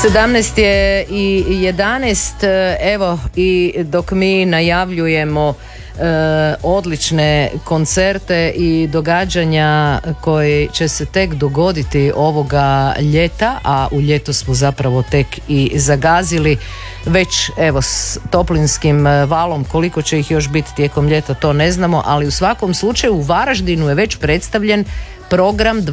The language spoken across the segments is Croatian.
17 je i 11, evo i dok mi najavljujemo odlične koncerte i događanja koji će se tek dogoditi ovoga ljeta, a u ljeto smo zapravo tek i zagazili već evo s toplinskim valom. Koliko će ih još biti tijekom ljeta to ne znamo, ali u svakom slučaju u Varaždinu je već predstavljen program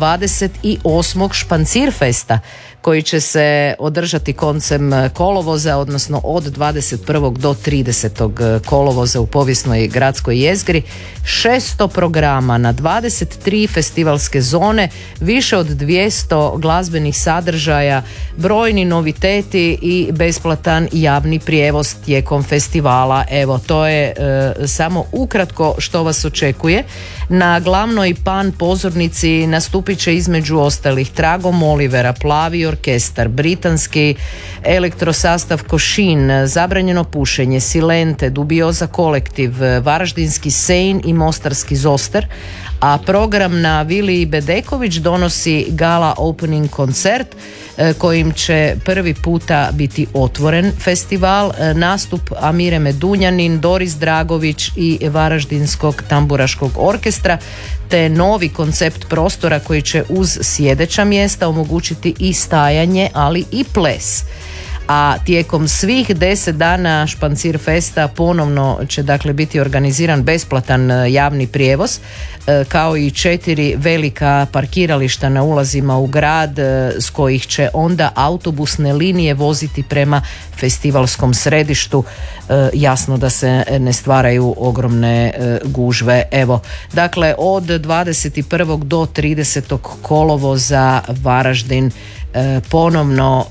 28. Špancirfesta koji će se održati koncem kolovoza, odnosno od 21. do 30. kolovoza u povijesnoj gradskoj jezgri. 600 programa na 23 festivalske zone, više od 200 glazbenih sadržaja, brojni noviteti i besplatan javni prijevoz tijekom festivala. Evo, to je samo ukratko što vas očekuje. Na glavnoj pan pozornici nastupit će između ostalih Tragom Olivera, Plavi orkestar, britanski elektrosastav Košin, Zabranjeno pušenje, Silente, Dubioza kolektiv, Varaždinski Sejn i Mostarski Zoster, a program na Vili Bedeković donosi gala opening koncert kojim će prvi puta biti otvoren festival, nastup Amire Medunjanin, Doris Dragović i Varaždinskog tamburaškog orkestra, te novi koncept prostora koji će uz sjedeća mjesta omogućiti i stajanje, ali i ples. A tijekom svih 10 dana Špancirfesta ponovno će dakle biti organiziran besplatan javni prijevoz, kao i 4 velika parkirališta na ulazima u grad s kojih će onda autobusne linije voziti prema festivalskom središtu. Jasno da se ne stvaraju ogromne gužve. Evo, dakle od 21. do 30. kolovoza Varaždin ponovno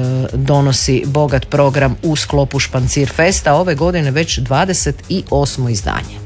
donosi bogat program u sklopu Špancirfesta, ove godine već 28. izdanje.